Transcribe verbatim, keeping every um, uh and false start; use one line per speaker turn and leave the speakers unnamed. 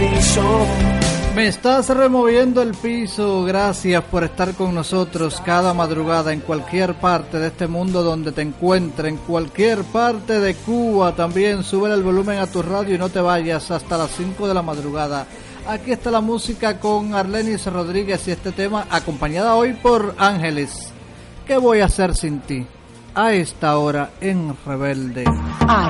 piso.
Me estás removiendo el piso. Gracias por estar con nosotros cada madrugada en cualquier parte de este mundo donde te encuentres, en cualquier parte de Cuba. También sube el volumen a tu radio y no te vayas hasta las cinco de la madrugada. Aquí está la música con Arlenis Rodríguez y este tema acompañada hoy por Ángeles. ¿Qué voy a hacer sin ti? A esta hora en Rebelde.
Ay.